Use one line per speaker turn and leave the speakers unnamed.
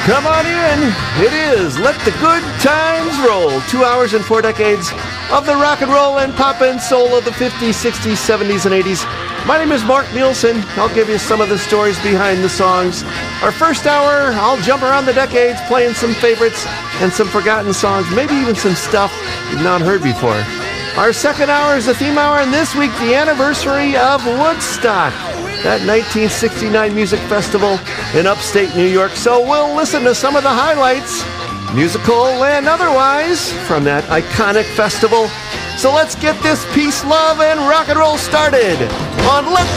Come on in. It is Let the Good Times Roll. 2 hours and 4 decades of the rock and roll and pop and soul of the 50s, 60s, 70s, and 80s. My name is Mark Nielsen. I'll give you some of the stories behind the songs. Our first hour, I'll jump around the decades playing some favorites and some forgotten songs, maybe even some stuff you've not heard before. Our second hour is the theme hour, and this week, the anniversary of Woodstock, that 1969 music festival in upstate New York. So we'll listen to some of the highlights, musical and otherwise, from that iconic festival. So let's get this peace, love, and rock and roll started on Let